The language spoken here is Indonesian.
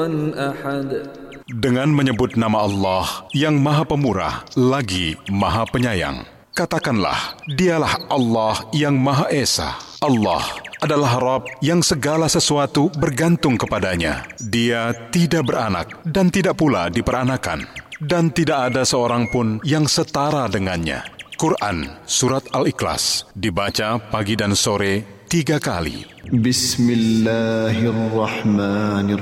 أحد. Dengan menyebut nama Allah yang Maha Pemurah lagi Maha Penyayang. Katakanlah, dialah Allah yang Maha Esa. Allah adalah Rabb yang segala sesuatu bergantung kepadanya. Dia tidak beranak dan tidak pula diperanakan. Dan tidak ada seorang pun yang setara dengannya. Quran Surat Al-Ikhlas dibaca pagi dan sore 3 kali. Bismillahirrahmanirrahim.